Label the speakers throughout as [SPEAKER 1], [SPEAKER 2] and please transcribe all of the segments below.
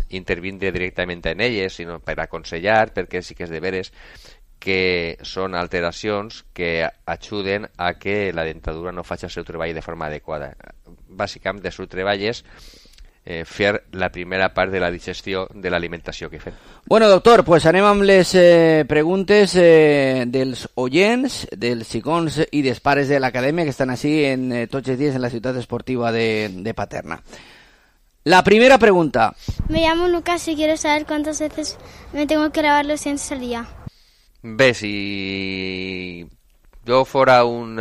[SPEAKER 1] intervindre directament en elles, sinó per aconsellar, perquè sí que és de veres que són alteracions que ajuden a que la dentadura no faci el seu treball de forma adequada. Bàsicament, el seu treball és fer la primera part de la digestió de l'alimentació que fem.
[SPEAKER 2] Bueno, doctor, pues anem amb les preguntes dels oients, dels xicons i dels pares de l'acadèmia que estan així tots els dies en la ciutat esportiva de Paterna. La primera pregunta.
[SPEAKER 3] Me llamo Lucas y quiero saber cuántas veces me tengo que lavar los dientes al día.
[SPEAKER 1] Bé, si jo fora un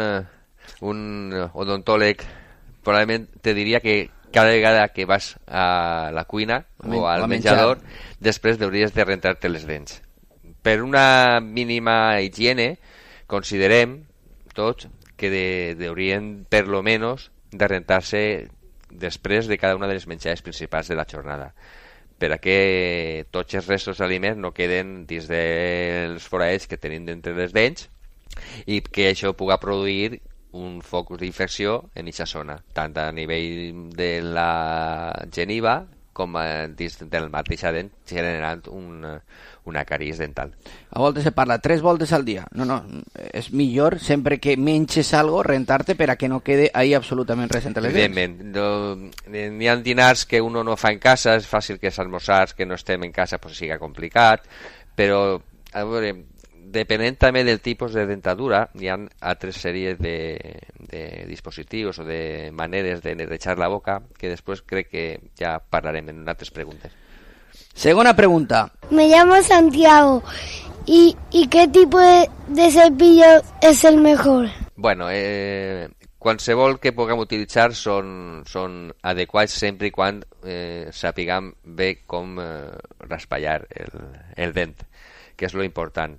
[SPEAKER 1] odontòleg, probablement te diria que cada vegada que vas a la cuina o al menjador, després hauries de rentar-te les dents. Per una mínima higiene, considerem tots que haurien per lo menos de rentar-se després de cada una de les menjades principals de la jornada, per a que tots els restos d'aliments no queden dins dels forats que tenim d'entre les dents i que això pugui produir un focus d'infecció en aquesta zona, tant a nivell de la geniva com dins del mateix dent, generant una caries dental.
[SPEAKER 2] A voltes se parla 3 voltes al dia. No, és millor sempre que menges algo, rentar-te per a que no quede ahí absolutament res entre les dents.
[SPEAKER 1] Evidentment, n'hi ha dinars que uno no fa en casa, és fàcil que els almorzars que no estem en casa pues siga complicat, però a veure, depenent també del tipus de dentadura, hi ha altres sèries de dispositius o de maneres de netejar la boca que després crec que ja parlarem en altres preguntes.
[SPEAKER 2] Segona pregunta.
[SPEAKER 3] Me llamo Santiago. ¿Y qué tipo de cepillo es el mejor?
[SPEAKER 1] Bueno, qualsevol que puguem utilitzar són adequats sempre i quan sapiguem bé com raspallar el dent, que és lo important.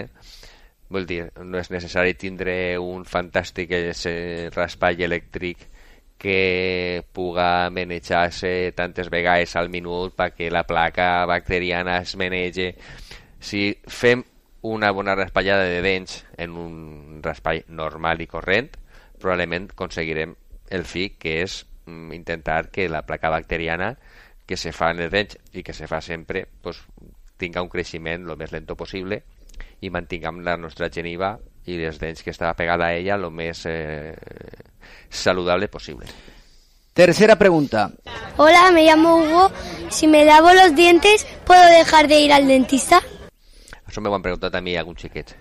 [SPEAKER 1] Vull dir, no és necessari tindre un fantàstic raspall elèctric que puga manejar-se tantes vegades al minut perquè la placa bacteriana es manege. Si fem una bona raspallada de dents en un raspall normal i corrent, probablement aconseguirem el fi, que és intentar que la placa bacteriana que se fa en els dents i que se fa sempre pues, tinga un creixement el més lento possible i mantinguem la nostra geniva y les dents que estaba pegada a ella lo més saludable posible.
[SPEAKER 2] Tercera pregunta.
[SPEAKER 3] Hola, me llamo Hugo. Si me lavo los dientes, ¿puedo dejar de ir al dentista?
[SPEAKER 1] Això m'ho han preguntat a mi alguns xiquets.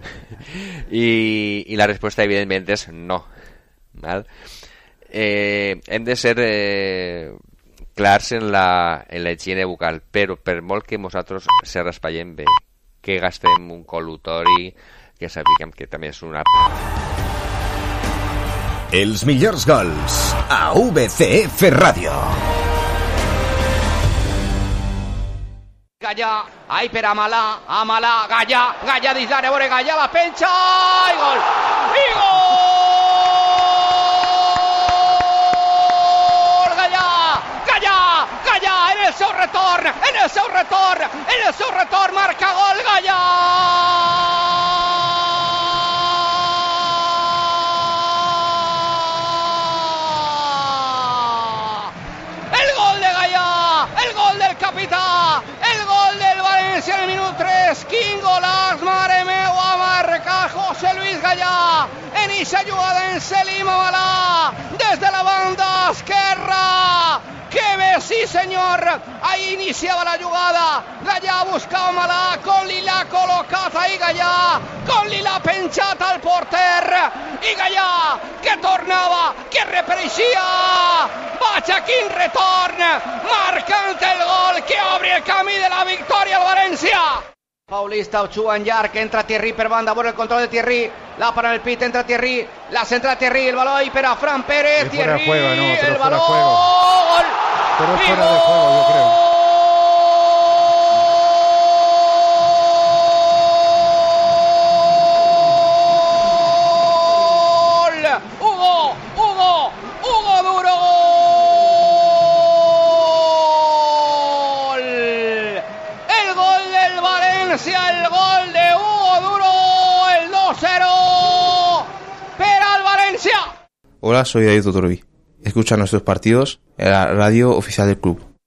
[SPEAKER 1] I la resposta, evidentment, és no. Val? Hem de ser clars en la higiene bucal, però per molt que nosaltres se raspallem bé, que gastem un col·lutori, que sapiguem que també és una...
[SPEAKER 4] Els millors gols a VCF Ràdio.
[SPEAKER 5] Gallà, ai per Amalà, Gallà dins l'àrea, veure Gallà, la penja, i gol! I gol! Gallà, en el seu retorn, marca gol Gallà! El gol de Gallà, el gol del capità, el gol del València en el minut 3, quin golaç, mare meua, marca José Luis Gallà, en eixa jugada en Selim Amalà, des de la banda esquerra, que bé, sí senyor, ahí iniciava la jugada, Gallà buscava Amalà, Conli l'ha col·locat ahí Gallà, Conli l'ha penjat al porter, i Gallà, que tornava, que repareixia, vaja quin retorn, marcant el gol que obre el camí de la victòria al València. Paulista, Ochoa en llarg, entra Thierry per banda, bueno el control de Thierry, la para en el pit, entra Thierry, la centra Thierry, el balón y para Fran Pérez, Thierry,
[SPEAKER 6] juego, no,
[SPEAKER 5] el balón,
[SPEAKER 6] gol, pero es fuera de juego, yo creo. Hugo Duro, gol, el gol del València, el gol de Hugo Duro, el 2-0 para el València.
[SPEAKER 7] Hola, soy David Otorbi. Escucha nuestros partidos en la radio oficial del club.